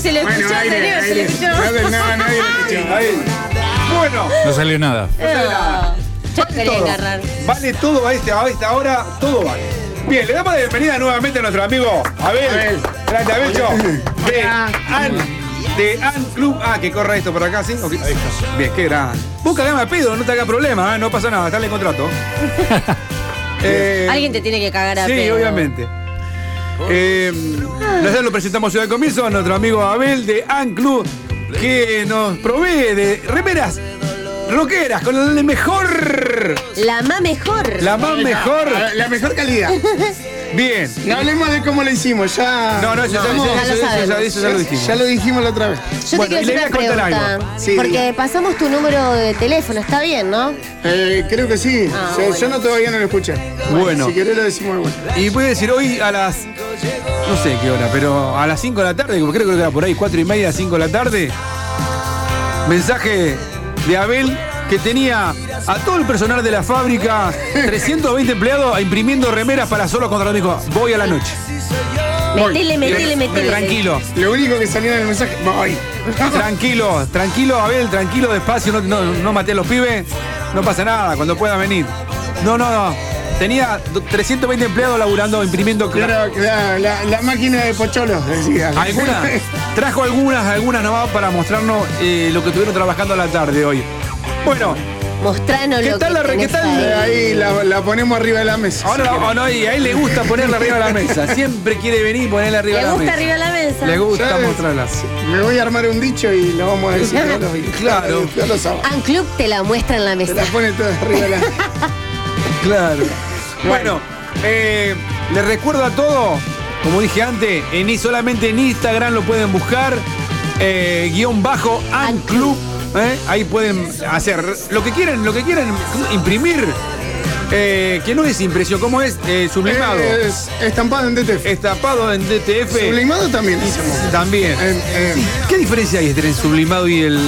se le escuchó anterior, se le escuchó. Nadie lo escuchó. Ahí. Bueno. No salió nada. Yo quería agarrar. Vale todo a esta hora, todo vale. Bien, le damos la bienvenida nuevamente a nuestro amigo Abel. Grande Abelcho. De An Club. Que corra esto por acá, ¿sí? Okay. Ahí está. Bien, qué gran. Busca gama de pedo, no te haga problema, no pasa nada, está en el contrato. Alguien te tiene que cagar a sí, pedo. obviamente. Nosotros lo presentamos hoy al comienzo a nuestro amigo Abel de An Club, que nos provee de remeras rockeras con el mejor. La más mejor. La más mejor. La mejor calidad. Bien. No hablemos de cómo lo hicimos, ya. No, eso ya lo dijimos. Ya lo dijimos la otra vez. Yo Bueno, te y quiero le hacer voy a una contar pregunta. algo. Sí, Porque diga. pasamos tu número de teléfono, está bien, ¿no? Creo que sí. Bueno. Yo todavía no lo escuché. Bueno. Si querés lo decimos de vuelta. Y voy a decir hoy a las. No sé qué hora, pero a las 5 de la tarde, creo que era por ahí, 4:30, 5 de la tarde. Mensaje de Abel que tenía a todo el personal de la fábrica, 320 empleados, imprimiendo remeras para solo contra los dijo, voy a la noche. Metele. Tranquilo, Lo único que salió en el mensaje, voy. tranquilo, Abel, tranquilo, despacio, no maté a los pibes, no pasa nada, cuando pueda venir. No. Tenía 320 empleados laburando, imprimiendo. Claro, la máquina de pocholos, decía. Trajo algunas nomás para mostrarnos lo que estuvieron trabajando a la tarde hoy. Bueno, Mostranos ¿qué lo tal que la tenés Ahí la ponemos arriba de la mesa. ahora y a él le gusta ponerla arriba de la mesa. Siempre quiere venir y ponerla arriba de ¿Le la gusta mesa. arriba de la mesa? Le gusta ¿Sabes? mostrarla. Me voy a armar un dicho y lo vamos a decir todos los días. Claro. Todos los sábados. An Club te la muestra en la Se mesa. la pone toda arriba de la mesa. Claro. Bueno, les recuerdo a todos, como dije antes, solamente en Instagram lo pueden buscar, _AnClub. Ahí pueden hacer lo que quieren imprimir, que no es impresión, ¿cómo es? Sublimado. Es estampado en DTF. Estampado en DTF. Sublimado también hicimos. También. Sí. ¿Qué diferencia hay entre el sublimado y el...?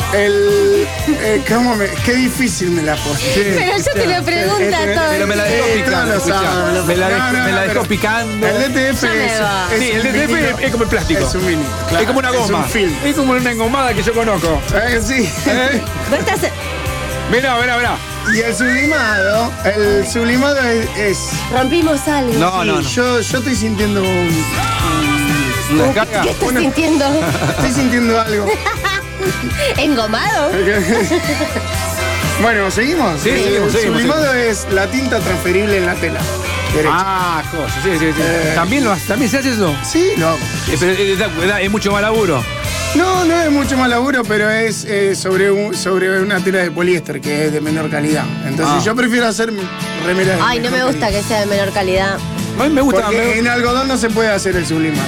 Qué difícil me la puse. Pero yo te lo pregunto a todos. Pero me la dejó picando. saben, Me la dejó pero picando. El DTF Ya me va. Sí, el un DTF vinilo. es como el plástico. Es un vinilo. Es como una goma. Es un film. Es como una engomada que yo conozco. Sí. Vos estás... Mirá. Y el sublimado es Rompimos algo. No. Yo estoy sintiendo ¿Una descarga? ¿Qué estás sintiendo? estoy sintiendo algo. ¿Engomado? Bueno, ¿seguimos? Sí, seguimos. El sublimado es la tinta transferible en la tela. Derecha. Cosa, sí. ¿También se hace eso? Sí, lo hago. Pero es mucho más laburo. No es mucho más laburo, pero es sobre una tela de poliéster que es de menor calidad. Entonces yo prefiero hacer remeras de Ay, no me mejor gusta calidad. que sea de menor calidad. A mí me gusta. Porque en algodón no se puede hacer el sublimado.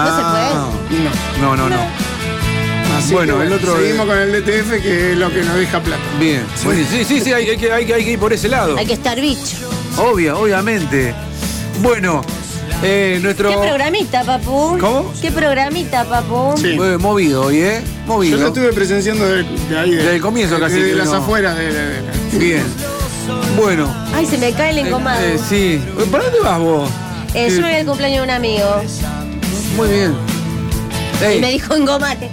No No. Así Bueno, que el otro seguimos con el DTF, que es lo que nos deja plata. Bien. Sí, hay que ir por ese lado. Hay que estar bicho. Obviamente. Bueno, nuestro... ¿Qué programita, papu? ¿Cómo? ¿Qué programita, papu? Sí. Movido hoy, Movido. Yo lo estuve presenciando de ahí. Desde el comienzo casi. De las no. afueras. Bien. Bueno. Ay, se me cae el engomado. Sí. ¿Para dónde vas vos? Yo me voy al cumpleaños de un amigo. Muy bien. Y me dijo engomate.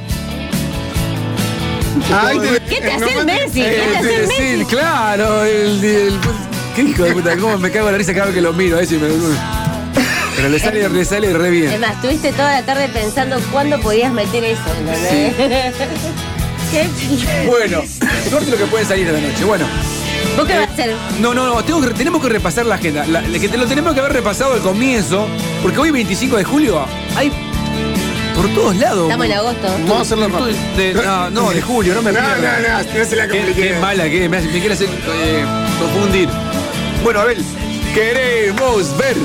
¿Qué te hace el Messi? ¿Qué te hace el Messi? Sí, claro. ¿Qué hijo de puta? ¿Cómo me cago en la risa cada vez que lo miro? Pero le sale re bien. Es más, estuviste toda la tarde pensando cuándo podías meter eso, ¿entendés? ¿Qué? Bueno, suerte lo que puede salir de la noche. Bueno. ¿Vos qué vas a hacer? No, tenemos que repasar la agenda. Que te lo tenemos que haber repasado al comienzo, porque hoy 25 de julio hay por todos lados. Estamos en agosto. Vamos a hacerlo rápido. De julio, no me pierdas. No se la compliqué. Qué mala que me quiere hacer confundir. Bueno, Abel, queremos ver.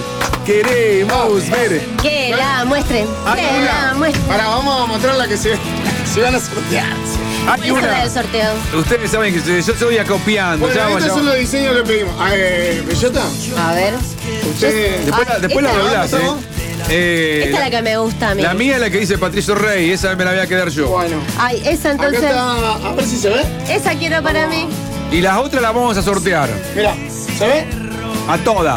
Que la muestren. Que la muestren. Ahora vamos a mostrar la que se van a sortear. Hay Esa es la una. del sorteo. Ustedes saben que yo estoy acopiando. Bueno, estos son los diseños que pedimos. ¿Bellota? A ver. Usted... Después la doblás, Esta es la que me gusta a mí. La mía es la que dice Patricio Rey, esa me la voy a quedar yo. Bueno. Ay, esa Acá entonces. está, a ver si se ve. Esa quiero para mí. Y las otras las vamos a sortear. Mira, ¿se ve? A todas.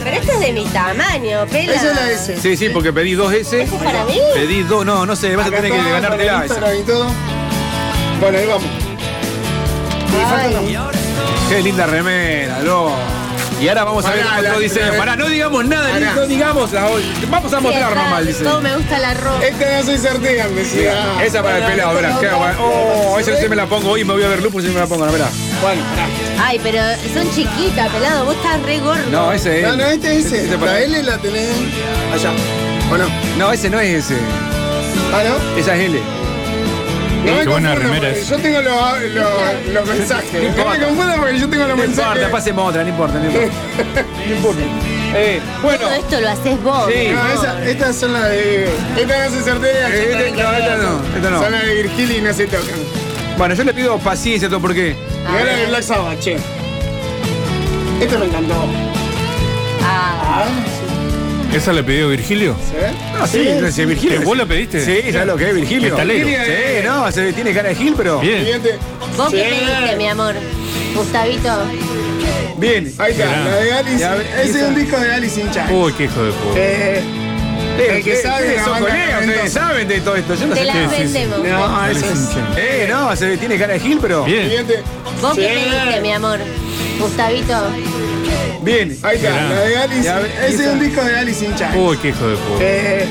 Pero esto es de mi tamaño, pela. Esa es la S. Sí, sí, porque pedí 2 S. ¿Esto es para mí? Pedí 2, no sé, vas a Acá tener que está, ganártela con el esa. Instagram y todo. Bueno, ahí vamos. Ay. Qué linda remera, loco. Y ahora vamos a ver Pará, otro la- diseño. la- Pará, no digamos nada, Pará. no digamos. Vamos a mostrar nomás el diseño. Todo me gusta la ropa. Esta no soy sortean, decía. Esa para el pelado, verá. Oh, esa no se me la pongo hoy, me voy a ver Lupus y me la pongo, no, verá. Bueno, Ay, pero son chiquitas, pelado. Vos estás re gordo. No, ese es. no, este es ese. para- La L la tenés allá. ¿O no? No, ese no es ese. ¿Ah, no? Esa es L. No me Qué buena confundan, remera porque es. yo tengo los mensajes. No me importa. confundan porque yo tengo los No importa, mensajes. pasemos otra, no importa, no importa. No importa. Bueno. Todo esto lo haces vos. Sí. mi No, amor. estas son las de. Estas no se sortean. Esta no. Son las de Virgil y no se tocan. Bueno, yo le pido paciencia, todo porque. Y ahora de Black Sabbath, che. Este me encantó. Ah, ¿Esa le pidió Virgilio? ¿Se ve? No, sí, sí, Virgilio. ¿Que vos la pediste? Sí, ¿sabes lo que es Virgilio? Metalero. Sí, no, tiene cara de Gil, pero. Bien. Siguiente. ¿Vos qué Sí. pediste, mi amor? Gustavito. Bien. Ahí está, Mirá. la de Alice. Ya, Ese es esa. un disco de Alice in Chains. Uy, qué hijo de puta. El que sabe ustedes la son banda colegas, ustedes talentosa. saben de todo esto. Yo no Te sé. las sí, sí. vendemos. No, eso es. No, tiene cara de Gil, pero. Bien. Siguiente. ¿Vos qué Sí. pediste, mi amor? Gustavito. Bien. Ahí está, Mirá. la de Alice. Ya, Ese es esa. un disco de Alice in Chains. Uy, qué hijo de puta.